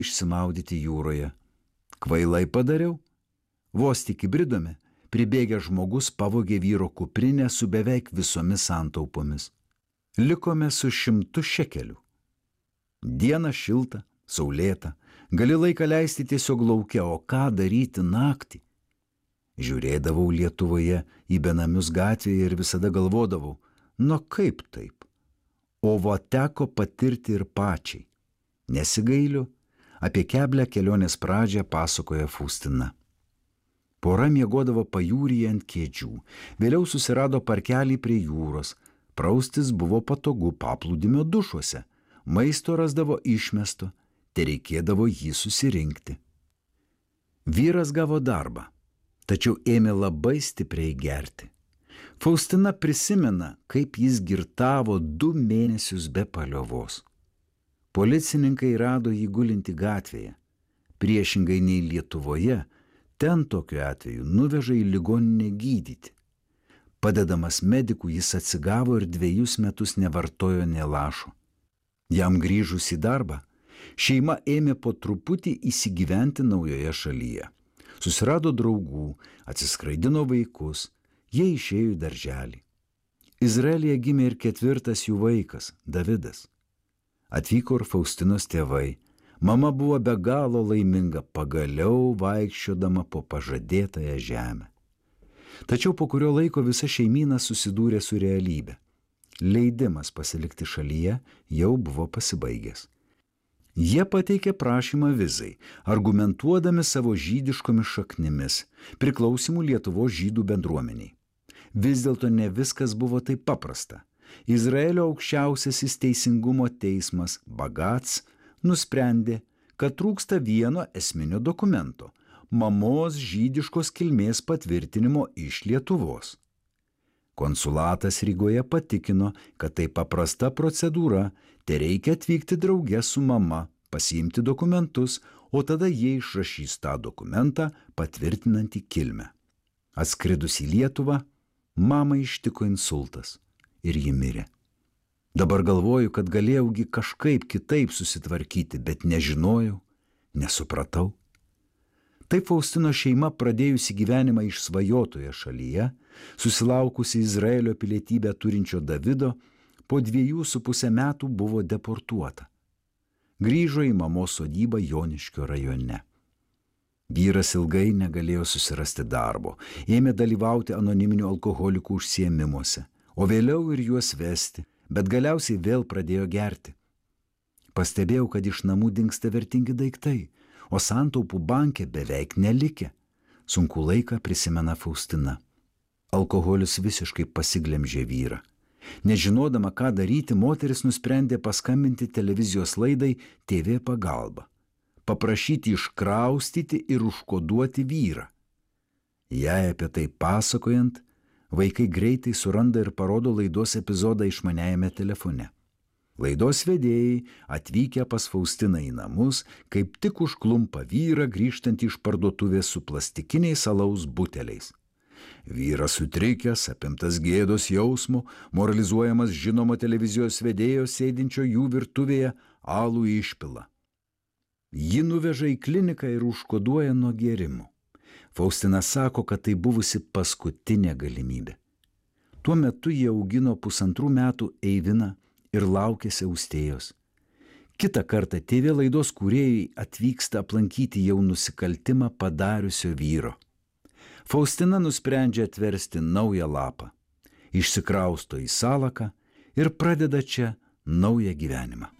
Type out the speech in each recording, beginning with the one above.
išsimaudyti jūroje. Kvailai padariau? Vos tik įbridome, pribėgęs žmogus pavogė vyro kuprinę su beveik visomis santaupomis. Likome su 100 šekelių. Diena šilta, saulėta, gali laiką leisti tiesiog lauke, o ką daryti naktį? Žiūrėdavau Lietuvoje į benamius gatvėje ir visada galvodavau, kaip taip? O va teko patirti ir pačiai. Nesigailiu, apie keblią kelionės pradžią pasakoja Faustina. Pora miegodavo pajūryje ant kėdžių, vėliau susirado parkelį prie jūros, praustis buvo patogu paplūdimio dušuose, maisto rasdavo išmesto, tereikėdavo jį susirinkti. Vyras gavo darbą, tačiau ėmė labai stipriai gerti. Faustina prisimena, kaip jis girtavo 2 mėnesius be paliovos. Policininkai rado jį gulinti gatvėje. Priešingai nei Lietuvoje, ten tokiu atveju nuveža į ligoninę gydyti. Padedamas medikų jis atsigavo ir 2 metus nevartojo nė lašo. Jam grįžus į darbą, šeima ėmė po truputį įsigyventi naujoje šalyje. Susirado draugų, atsiskraidino vaikus, jie išėjo į darželį. Izraelyje gimė ir 4. jų vaikas, Davidas. Atvyko ir Faustinos tėvai. Mama buvo be galo laiminga, pagaliau vaikščiodama po pažadėtąją žemę. Tačiau po kurio laiko visa šeimyna susidūrė su realybe. Leidimas pasilikti šalyje jau buvo pasibaigęs. Jie pateikė prašymą vizai, argumentuodami savo žydiškomis šaknimis, priklausimų Lietuvos žydų bendruomeniai. Vis dėlto ne viskas buvo taip paprasta. Izraelio aukščiausiasis teisingumo teismas Bagats nusprendė, kad trūksta vieno esminio dokumento – mamos žydiškos kilmės patvirtinimo iš Lietuvos. Konsulatas Rygoje patikino, kad tai paprasta procedūra, tereikia atvykti drauge su mama, pasiimti dokumentus, o tada jie išrašys tą dokumentą patvirtinantį kilmę. Atskridus į Lietuvą, mamai ištiko insultas ir ji mirė. Dabar galvoju, kad galėjaugi kažkaip kitaip susitvarkyti, bet nežinojau, nesupratau. Taip Faustino šeima pradėjusi gyvenimą išsvajotoje šalyje, susilaukusi Izraelio pilietybę turinčio Davido, po 2,5 metų buvo deportuota. Grįžo į mamos sodybą Joniškio rajone. Vyras ilgai negalėjo susirasti darbo, ėmė dalyvauti anoniminių alkoholikų užsiėmimuose, o vėliau ir juos vesti, bet galiausiai vėl pradėjo gerti. Pastebėjau, kad iš namų dingsta vertingi daiktai, o santaupų banke beveik nelikę. Sunku laiką prisimena Faustina. Alkoholis visiškai pasiglemžė vyrą. Nežinodama, ką daryti, moteris nusprendė paskambinti televizijos laidai TV pagalba, paprašyti iškraustyti ir užkoduoti vyrą. Jai apie tai pasakojant, vaikai greitai suranda ir parodo laidos epizodą išmaniajame telefone. Laidos vedėjai atvykę pas Faustiną į namus, kaip tik užklumpa vyrą grįžtantį iš parduotuvės su plastikiniais alaus buteliais. Vyras sutrikęs, apimtas gėdos jausmo, moralizuojamas žinomo televizijos vedėjo sėdinčio jų virtuvėje, alų išpila. Ji nuveža į kliniką ir užkoduoja nuo gėrimų. Faustina sako, kad tai buvusi paskutinė galimybė. Tuo metu jie augino 1,5 metų Eiviną ir laukėsi Austėjos. Kitą kartą TV laidos kūrėjai atvyksta aplankyti jau nusikaltimą padariusio vyro. Faustina nusprendžia atversti naują lapą, išsikrausto į Salaką ir pradeda čia naują gyvenimą.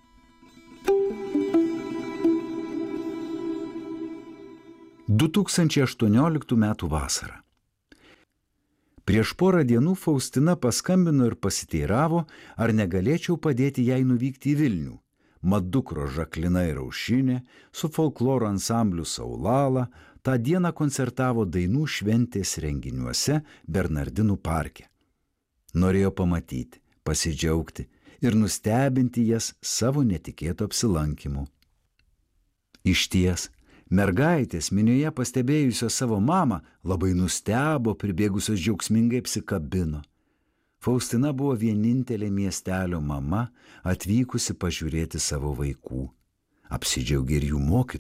– 2018 metų vasara. Prieš porą dienų Faustina paskambino ir pasiteiravo, ar negalėčiau padėti jai nuvykti į Vilnių. Mat dukros Žaklina ir Aušinė su folkloro ansambliu Saulala tą dieną koncertavo dainų šventės renginiuose Bernardinų parke. Norėjo pamatyti, pasidžiaugti ir nustebinti jas savo netikėto apsilankymu. Išties, mergaitės minioje pastebėjusios savo mamą labai nustebo, pribėgusios džiaugsmingai apsikabino. Faustina buvo vienintelė miestelio mama, atvykusi pažiūrėti savo vaikų. apsidžiaugė ir jų mokytojas.